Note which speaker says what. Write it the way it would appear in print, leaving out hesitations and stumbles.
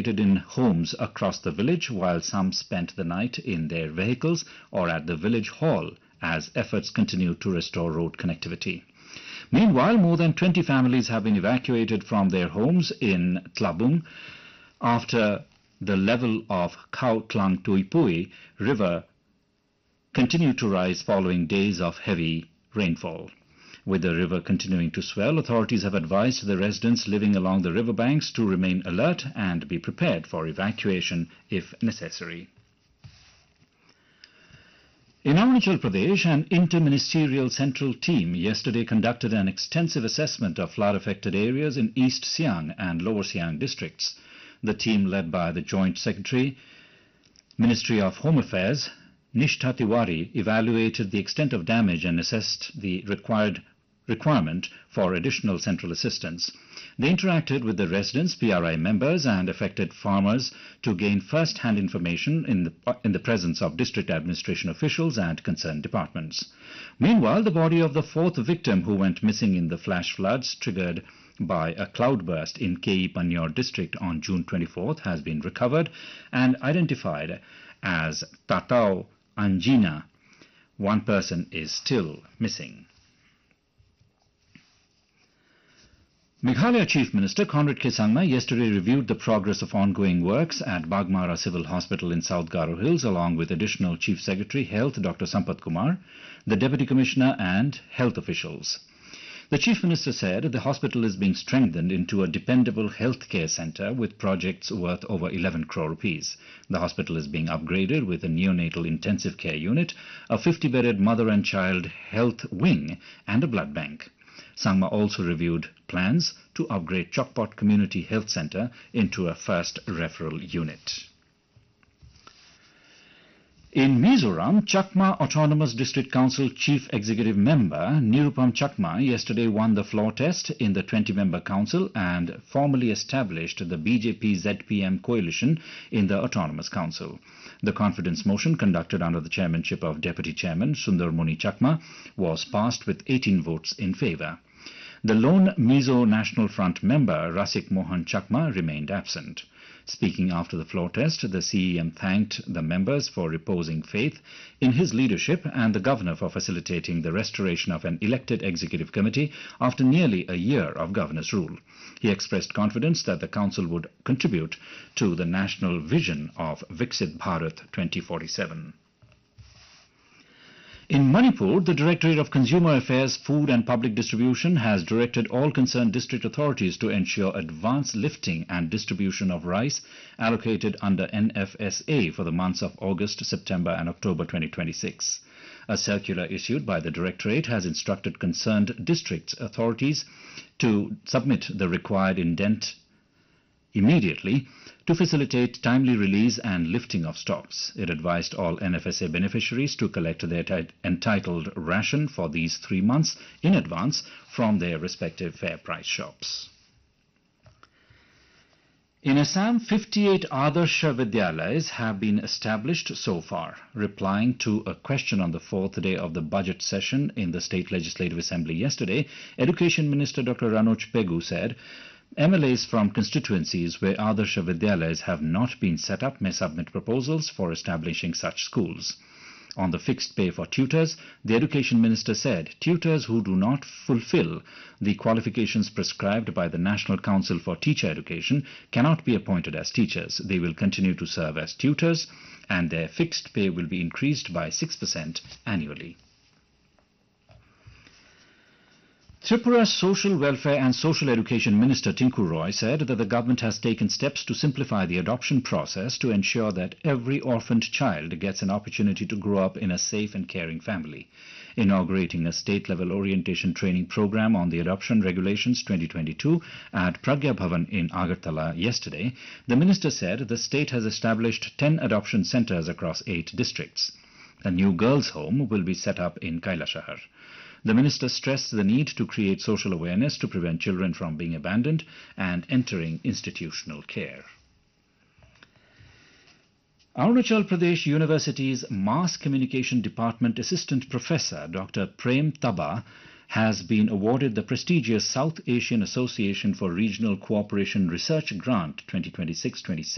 Speaker 1: congregated in homes across the village, while some spent the night in their vehicles or at the village hall as efforts continue to restore road connectivity. Meanwhile, more than 20 families have been evacuated from their homes in Tlabung after the level of Khao Klang Tuipui River continued to rise following days of heavy rainfall. With the river continuing to swell, authorities have advised the residents living along the riverbanks to remain alert and be prepared for evacuation if necessary. In Arunachal Pradesh, an interministerial central team yesterday conducted an extensive assessment of flood-affected areas in East Siang and Lower Siang districts. The team, led by the Joint Secretary, Ministry of Home Affairs, Nishtha Tiwari, evaluated the extent of damage and assessed the requirement for additional central assistance. They interacted with the residents, PRI members and affected farmers to gain first-hand information in the presence of district administration officials and concerned departments. Meanwhile, the body of the fourth victim who went missing in the flash floods triggered by a cloudburst in K.E. Panyor district on June 24th has been recovered and identified as Tatao Anjina. One person is still missing. Meghalaya Chief Minister Conrad K. Sangma yesterday reviewed the progress of ongoing works at Bagmara Civil Hospital in South Garo Hills along with Additional Chief Secretary Health Dr. Sampath Kumar, the Deputy Commissioner and health officials. The Chief Minister said the hospital is being strengthened into a dependable healthcare centre with projects worth over 11 crore rupees. The hospital is being upgraded with a neonatal intensive care unit, a 50-bedded mother and child health wing and a blood bank. Sangma also reviewed plans to upgrade Chokpot Community Health Centre into a first referral unit. In Mizoram, Chakma Autonomous District Council Chief Executive Member Nirupam Chakma yesterday won the floor test in the 20-member council and formally established the BJP-ZPM coalition in the Autonomous Council. The confidence motion, conducted under the chairmanship of Deputy Chairman Sundar Muni Chakma, was passed with 18 votes in favour. The lone Mizo National Front member Rasik Mohan Chakma remained absent. Speaking after the floor test, the CEM thanked the members for reposing faith in his leadership and the governor for facilitating the restoration of an elected executive committee after nearly a year of governor's rule. He expressed confidence that the council would contribute to the national vision of Viksit Bharat 2047. In Manipur, the Directorate of Consumer Affairs, Food and Public Distribution has directed all concerned district authorities to ensure advance lifting and distribution of rice allocated under NFSA for the months of August, September and October 2026. A circular issued by the Directorate has instructed concerned district authorities to submit the required indent immediately to facilitate timely release and lifting of stocks. It advised all NFSA beneficiaries to collect their entitled ration for these 3 months in advance from their respective fair price shops. In Assam, 58 Adarsha Vidyalayas have been established so far. Replying to a question on the fourth day of the budget session in the State Legislative Assembly yesterday, Education Minister Dr. Ranoj Pegu said, MLAs from constituencies where Adarsha Vidyalayas have not been set up may submit proposals for establishing such schools. On the fixed pay for tutors, the Education Minister said tutors who do not fulfill the qualifications prescribed by the National Council for Teacher Education cannot be appointed as teachers. They will continue to serve as tutors and their fixed pay will be increased by 6% annually. Tripura's Social Welfare and Social Education Minister Tinku Roy said that the government has taken steps to simplify the adoption process to ensure that every orphaned child gets an opportunity to grow up in a safe and caring family. Inaugurating a state-level orientation training program on the Adoption Regulations 2022 at Pragya Bhavan in Agartala yesterday, the minister said the state has established 10 adoption centres across 8 districts. A new girls' home will be set up in Kailashahar. The minister stressed the need to create social awareness to prevent children from being abandoned and entering institutional care. Arunachal Pradesh University's Mass Communication Department Assistant Professor Dr. Prem Taba has been awarded the prestigious South Asian Association for Regional Cooperation Research Grant 2026-27